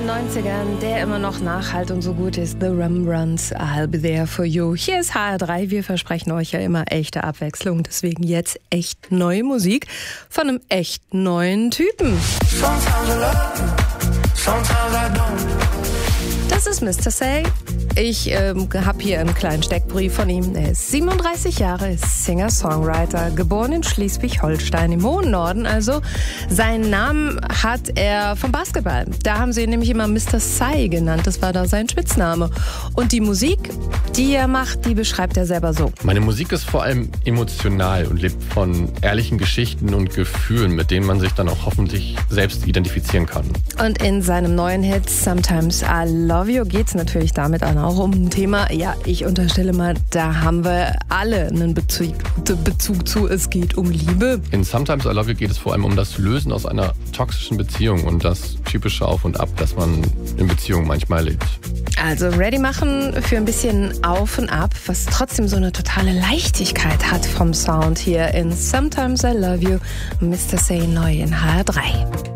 den 90ern, der immer noch nachhalt und so gut ist. The Rembrandts, I'll be there for you. Hier ist HR3. Wir versprechen euch ja immer echte Abwechslung. Deswegen jetzt echt neue Musik von einem echt neuen Typen. Das ist Mr. Say. Ich habe hier einen kleinen Steckbrief von ihm. Er ist 37 Jahre, ist Singer-Songwriter, geboren in Schleswig-Holstein im hohen Norden. Also seinen Namen hat er vom Basketball. Da haben sie ihn nämlich immer Mr. Say genannt. Das war da sein Spitzname. Und die Musik, die er macht, die beschreibt er selber so. Meine Musik ist vor allem emotional und lebt von ehrlichen Geschichten und Gefühlen, mit denen man sich dann auch hoffentlich selbst identifizieren kann. Und in seinem neuen Hit Sometimes I Love You geht es natürlich damit auch um ein Thema, ja, ich unterstelle mal, da haben wir alle einen Bezug zu, es geht um Liebe. In Sometimes I Love You geht es vor allem um das Lösen aus einer toxischen Beziehung und das typische Auf und Ab, das man in Beziehungen manchmal erlebt. Also ready machen für ein bisschen Auf und Ab, was trotzdem so eine totale Leichtigkeit hat vom Sound hier in Sometimes I Love You, Mr. Say neu in HR3.